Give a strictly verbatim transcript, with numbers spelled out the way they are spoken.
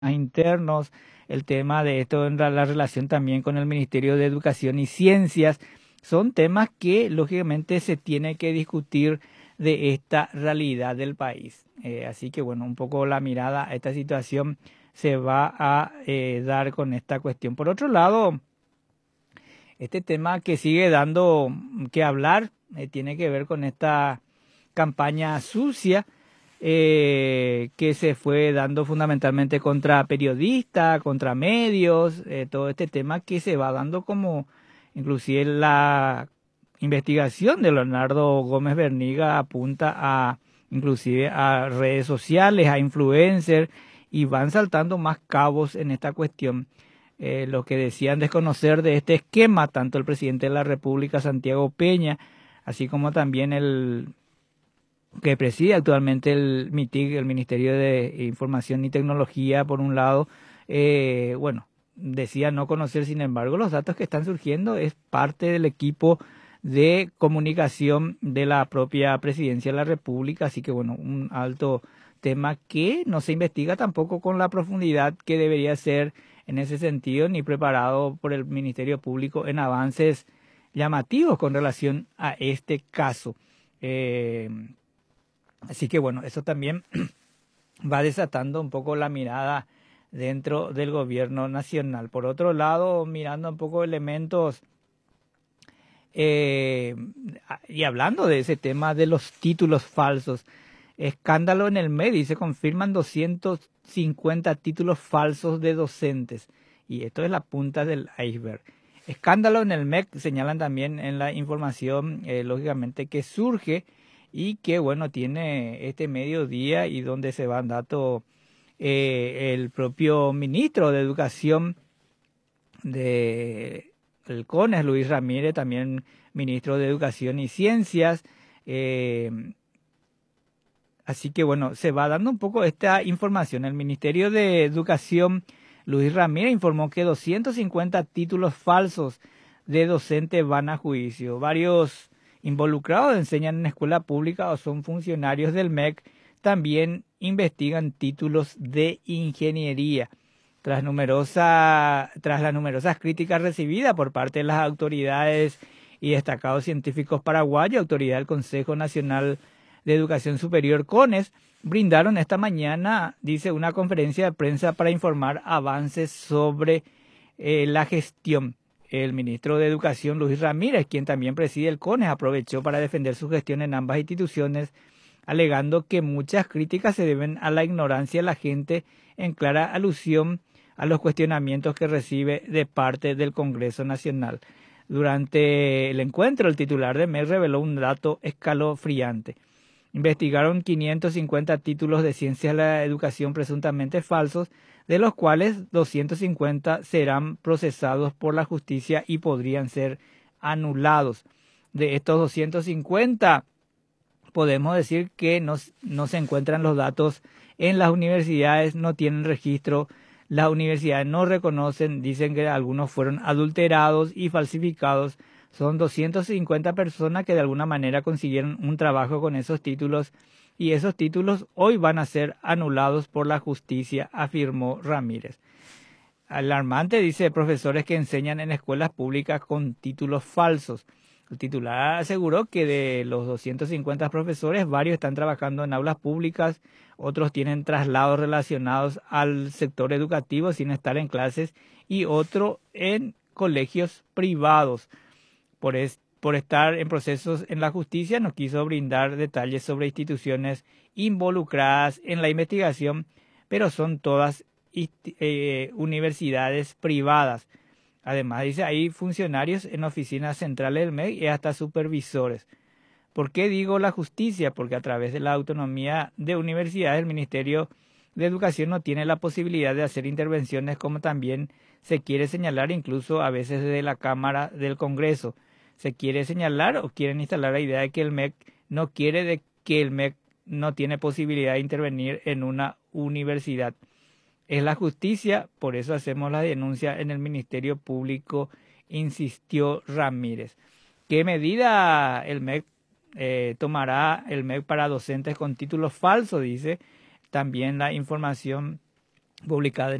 internos, el tema de esto en la, la relación también con el Ministerio de Educación y Ciencias, son temas que lógicamente se tiene que discutir de esta realidad del país. Eh, así que bueno, un poco la mirada a esta situación se va a eh, dar con esta cuestión. Por otro lado, este tema que sigue dando que hablar eh, tiene que ver con esta campaña sucia eh, que se fue dando fundamentalmente contra periodistas, contra medios, eh, todo este tema que se va dando como inclusive la investigación de Leonardo Gómez Berniga apunta a inclusive a redes sociales, a influencers y van saltando más cabos en esta cuestión. Eh, lo que decían desconocer de este esquema, tanto el presidente de la República, Santiago Peña, así como también el que preside actualmente el MITIC, el Ministerio de Información y Tecnología, por un lado, eh, bueno, decía no conocer, sin embargo, los datos que están surgiendo es parte del equipo de comunicación de la propia Presidencia de la República, así que bueno, un alto tema que no se investiga tampoco con la profundidad que debería ser en ese sentido, ni preparado por el Ministerio Público en avances llamativos con relación a este caso. Eh, Así que bueno, eso también va desatando un poco la mirada dentro del gobierno nacional. Por otro lado, mirando un poco elementos eh, y hablando de ese tema de los títulos falsos, escándalo en el M E D I, se confirman doscientos cincuenta títulos falsos de docentes. Y esto es la punta del iceberg. Escándalo en el M E C, señalan también en la información, eh, lógicamente, que surge y que, bueno, tiene este mediodía y donde se van datos eh, el propio ministro de Educación de el CONES, Luis Ramírez, también ministro de Educación y Ciencias. Eh, así que, bueno, se va dando un poco esta información. El Ministerio de Educación, Luis Ramírez, informó que doscientos cincuenta títulos falsos de docentes van a juicio. Varios involucrados enseñan en escuela pública o son funcionarios del M E C, también investigan títulos de ingeniería. Tras, numerosa, tras las numerosas críticas recibidas por parte de las autoridades y destacados científicos paraguayos, autoridad del Consejo Nacional de Educación Superior, CONES, brindaron esta mañana, dice, una conferencia de prensa para informar avances sobre eh, la gestión. El ministro de Educación, Luis Ramírez, quien también preside el CONES, aprovechó para defender su gestión en ambas instituciones, alegando que muchas críticas se deben a la ignorancia de la gente, en clara alusión a los cuestionamientos que recibe de parte del Congreso Nacional. Durante el encuentro, el titular de M E C reveló un dato escalofriante. Investigaron quinientos cincuenta títulos de ciencias de la educación presuntamente falsos, de los cuales doscientos cincuenta serán procesados por la justicia y podrían ser anulados. De estos doscientos cincuenta, podemos decir que no, no se encuentran los datos en las universidades, no tienen registro, las universidades no reconocen, dicen que algunos fueron adulterados y falsificados. Son doscientas cincuenta personas que de alguna manera consiguieron un trabajo con esos títulos y esos títulos hoy van a ser anulados por la justicia, afirmó Ramírez. Alarmante, dice, profesores que enseñan en escuelas públicas con títulos falsos. El titular aseguró que de los doscientos cincuenta profesores, varios están trabajando en aulas públicas, otros tienen traslados relacionados al sector educativo sin estar en clases y otro en colegios privados. Por, es, por estar en procesos en la justicia, no quiso brindar detalles sobre instituciones involucradas en la investigación, pero son todas eh, universidades privadas. Además, dice, hay funcionarios en oficinas centrales del M E C y hasta supervisores. ¿Por qué digo la justicia? Porque a través de la autonomía de universidades, el Ministerio de Educación no tiene la posibilidad de hacer intervenciones, como también se quiere señalar incluso a veces desde la Cámara del Congreso. Se quiere señalar o quieren instalar la idea de que el M E C no quiere, de que el M E C no tiene posibilidad de intervenir en una universidad. Es la justicia, por eso hacemos la denuncia en el Ministerio Público, insistió Ramírez. ¿Qué medida el M E C eh, tomará el M E C para docentes con títulos falsos? Dice también la información publicada